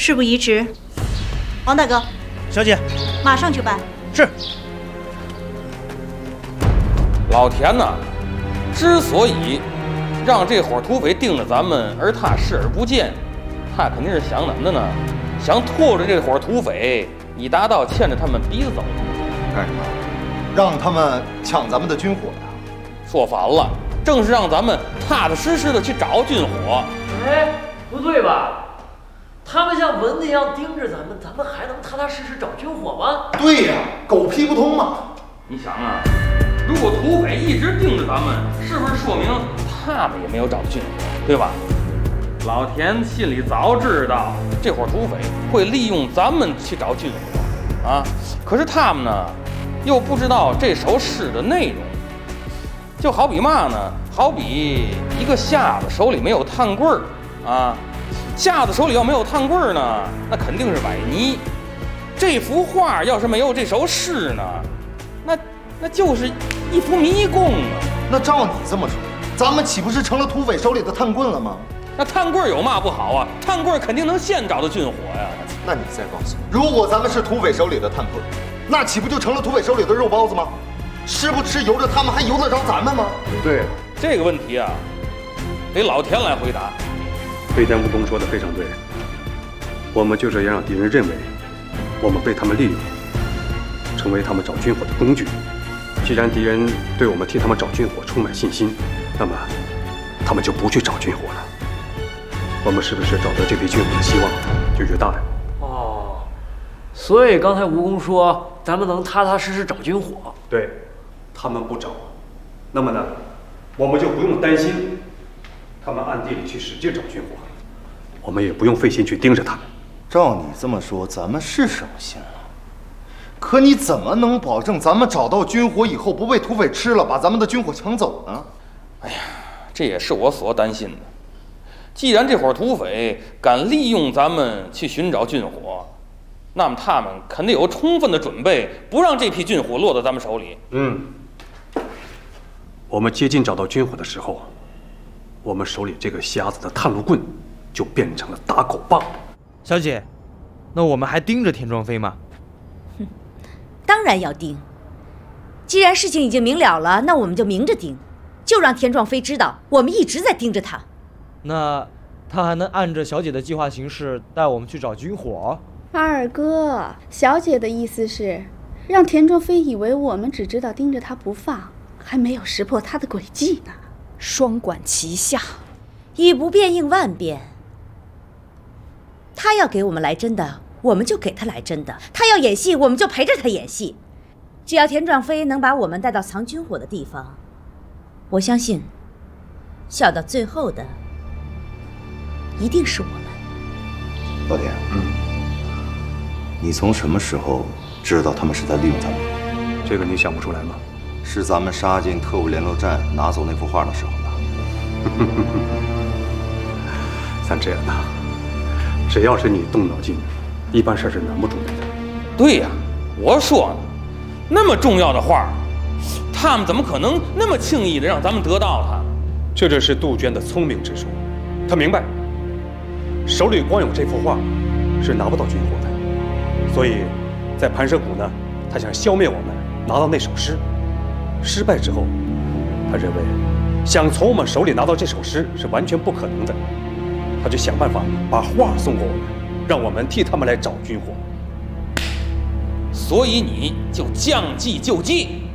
事不宜迟，王大哥， 小姐， 马上去办。 是。 老田呐，之所以让这伙土匪盯着咱们，而他视而不见，他肯定是想怎么的呢？想拖着这伙土匪，以达到牵着他们鼻子走。 干什么？让他们抢咱们的军火呀？ 说反了，正是让咱们踏踏实实的去找军火。 哎，不对吧？他们像蚊子一样盯着咱们，咱们还能踏踏实实找军火吗？ 对呀，狗屁不通嘛！ 你想啊，如果土匪一直盯着咱们，是不是说明他们也没有找到军火，对吧？老田心里早知道这伙土匪会利用咱们去找军火啊，可是他们呢，又不知道这首诗的内容。就好比嘛呢？好比一个瞎子手里没有炭棍儿啊，瞎子手里要没有炭棍儿呢，那肯定是崴泥。这幅画要是没有这首诗呢，那就是一幅迷宫啊。 那照你这么说，咱们岂不是成了土匪手里的炭棍了吗？ 那炭棍有嘛不好啊？炭棍肯定能先找到军火呀。 那你再告诉我，如果咱们是土匪手里的炭棍，那岂不就成了土匪手里的肉包子吗？吃不吃由着他们，还由得着咱们吗？ 对， 这个问题啊，得老田来回答。 飞天蜈蚣说的非常对，我们就是要让敌人认为我们被他们利用，成为他们找军火的工具。既然敌人对我们替他们找军火充满信心，那么他们就不去找军火了。我们是不是找到这批军火的希望就越大呀？ 哦，所以刚才蜈蚣说咱们能踏踏实实找军火。 对，他们不找，那么呢，我们就不用担心他们暗地里去使劲找军火，我们也不用费心去盯着他们。 照你这么说，咱们是省心了。可你怎么能保证咱们找到军火以后不被土匪吃了，把咱们的军火抢走呢？ 哎呀，这也是我所担心的。既然这伙土匪敢利用咱们去寻找军火，那么他们肯定有充分的准备，不让这批军火落到咱们手里。 我们接近找到军火的时候，我们手里这个瞎子的探路棍就变成了打狗棒。 小姐，那我们还盯着田壮飞吗？ 当然要盯。既然事情已经明了了，那我们就明着盯，就让田壮飞知道我们一直在盯着他。 那他还能按着小姐的计划行事，带我们去找军火？ 阿尔哥，小姐的意思是让田壮飞以为我们只知道盯着他不放，还没有识破他的诡计呢。 双管齐下，以不变应万变。他要给我们来真的，我们就给他来真的；他要演戏，我们就陪着他演戏。只要田壮飞能把我们带到藏军火的地方，我相信笑到最后的一定是我们。 老田，你从什么时候知道他们是在利用咱们？ 这个你想不出来吗？ 是咱们杀进特务联络站拿走那幅画的时候吧？ 像这样的，只要是你动脑筋，一般事是难不住你的。 对呀，我说呢，那么重要的画，他们怎么可能那么轻易的让咱们得到它？ 这就是杜鹃的聪明之处，他明白，手里光有这幅画是拿不到军火的，所以在盘蛇谷呢，他想消灭我们，拿到那首诗。失败之后，他认为想从我们手里拿到这首诗是完全不可能的，他就想办法把画送给我们，让我们替他们来找军火。 所以你就将计就计。